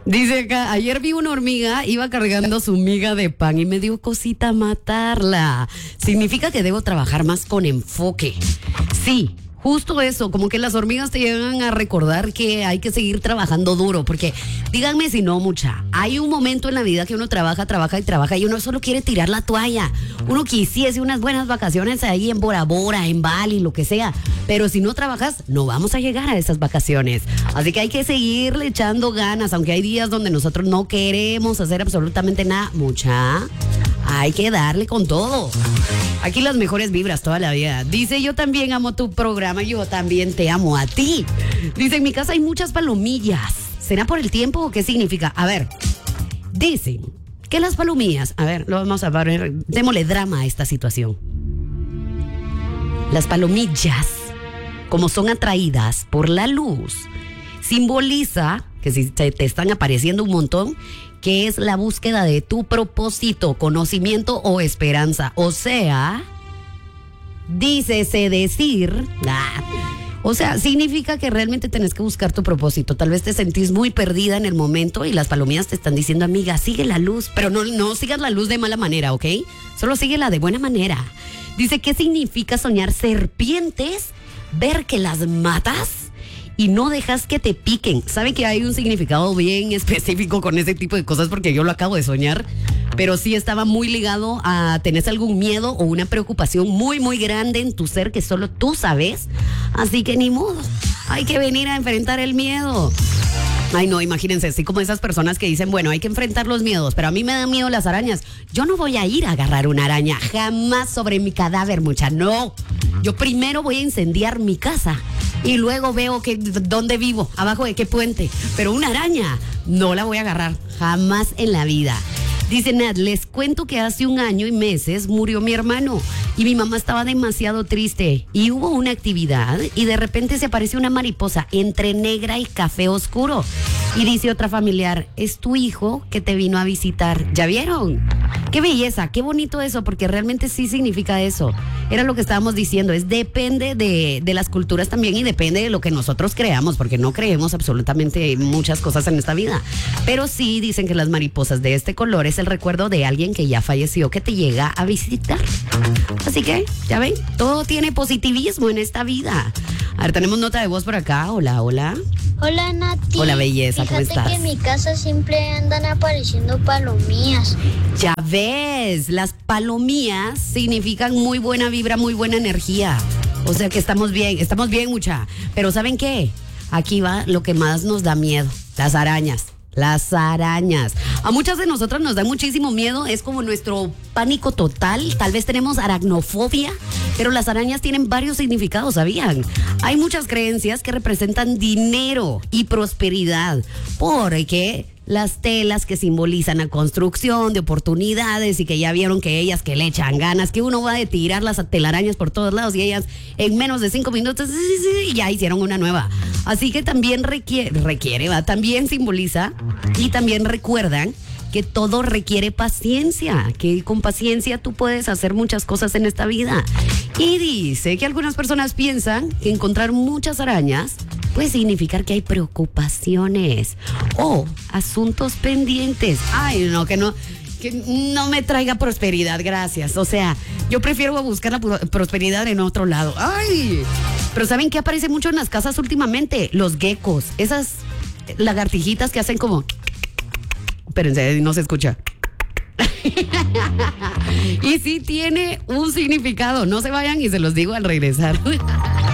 Dice acá, ayer vi una hormiga, iba cargando su miga de pan y me dio cosita matarla. Significa que debo trabajar más con enfoque. Sí. Justo eso, como que las hormigas te llegan a recordar que hay que seguir trabajando duro, porque díganme si no, mucha, hay un momento en la vida que uno trabaja y uno solo quiere tirar la toalla. Uno quisiese unas buenas vacaciones ahí en Bora Bora, en Bali, lo que sea, pero si no trabajas, no vamos a llegar a esas vacaciones. Así que hay que seguirle echando ganas, aunque hay días donde nosotros no queremos hacer absolutamente nada, mucha. Hay que darle con todo. Aquí las mejores vibras toda la vida. Dice, yo también amo tu programa, yo también te amo a ti. Dice, en mi casa hay muchas palomillas. ¿Será por el tiempo o qué significa? A ver, dicen que las palomillas, a ver, lo vamos a ver, démosle drama a esta situación. Las palomillas, como son atraídas por la luz, simboliza que si te están apareciendo un montón, que es la búsqueda de tu propósito, conocimiento o esperanza. O sea, dícese decir, o sea, significa que realmente tenés que buscar tu propósito. Tal vez te sentís muy perdida en el momento y las palomillas te están diciendo, amiga, sigue la luz, pero no sigas la luz de mala manera, ¿ok? Solo síguela de buena manera. Dice, ¿qué significa soñar serpientes? Ver que las matas y no dejas que te piquen. ¿Sabe que hay un significado bien específico con ese tipo de cosas? Porque yo lo acabo de soñar, pero sí estaba muy ligado a tener algún miedo o una preocupación muy, muy grande en tu ser que solo tú sabes. Así que ni modo, hay que venir a enfrentar el miedo. Ay, no, imagínense, así como esas personas que dicen, bueno, hay que enfrentar los miedos, pero a mí me dan miedo las arañas. Yo no voy a ir a agarrar una araña, jamás sobre mi cadáver, mucha, no. Yo primero voy a incendiar mi casa y luego veo que dónde vivo, abajo de qué puente. Pero una araña no la voy a agarrar, jamás en la vida. Dice Nat, les cuento que hace 1 año y meses murió mi hermano y mi mamá estaba demasiado triste y hubo una actividad y de repente se apareció una mariposa entre negra y café oscuro y dice otra familiar, es tu hijo que te vino a visitar. ¿Ya vieron? Qué belleza, qué bonito eso, porque realmente sí significa eso. Era lo que estábamos diciendo, depende de las culturas también y depende de lo que nosotros creamos, porque no creemos absolutamente muchas cosas en esta vida. Pero sí dicen que las mariposas de este color es el recuerdo de alguien que ya falleció que te llega a visitar. Así que, ya ven, todo tiene positivismo en esta vida. A ver, tenemos nota de voz por acá. Hola, hola. Hola, Nati. Hola, belleza, ¿cómo estás? Fíjate que en mi casa siempre andan apareciendo palomillas. Ya ves, las palomillas significan muy buena vibra, muy buena energía. O sea que estamos bien, mucha. Pero ¿saben qué? Aquí va lo que más nos da miedo, las arañas. Las arañas. A muchas de nosotras nos da muchísimo miedo, es como nuestro pánico total. Tal vez tenemos aracnofobia, pero las arañas tienen varios significados, ¿sabían? Hay muchas creencias que representan dinero y prosperidad, porque las telas que simbolizan la construcción de oportunidades y que ya vieron que ellas que le echan ganas, que uno va de tirar las telarañas por todos lados y ellas en menos de 5 minutos y ya hicieron una nueva. Así que también también simboliza y también recuerdan que todo requiere paciencia, que con paciencia tú puedes hacer muchas cosas en esta vida. Y dice que algunas personas piensan que encontrar muchas arañas puede significar que hay preocupaciones o asuntos pendientes. Ay, no, que no me traiga prosperidad, gracias. O sea, yo prefiero buscar la prosperidad en otro lado. Ay, pero ¿saben qué aparece mucho en las casas últimamente? Los geckos, esas lagartijitas que hacen como... Espérense, no se escucha. Y sí tiene un significado. No se vayan y se los digo al regresar.